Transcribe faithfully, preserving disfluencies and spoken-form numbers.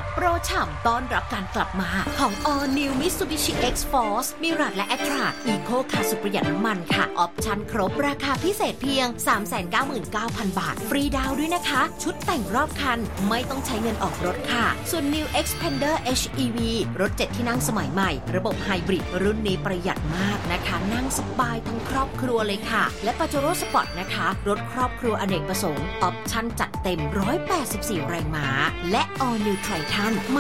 โปรฉ่ำต้อนรับการกลับมาของ All New Mitsubishi X-Force Mirage และ Attract Eco ค่ะสุดประหยัดน้ำมันค่ะออปชั่นครบราคาพิเศษเพียง สามแสนเก้าหมื่นเก้าพัน บาทฟรีดาวน์ด้วยนะคะชุดแต่งรอบคันไม่ต้องใช้เงินออกรถค่ะส่วน New Xpander เอช อี วี รถเจ็ดที่นั่งสมัยใหม่ระบบไฮบริดรุ่นนี้ประหยัดมากนะคะนั่งสบายทั้งครอบครัวเลยค่ะและ Pajero Sport นะคะรถครอบครัวอเนกประสงค์ออปชั่นจัดเต็มหนึ่งร้อยแปดสิบสี่แรงม้าและ All New Triton